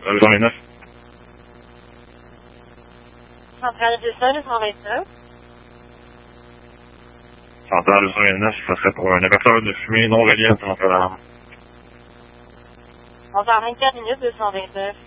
229. Centrale de ça, 229. Centrale 229, ça serait pour un émetteur de fumée non relié à centrale. 11h24 minutes, 229.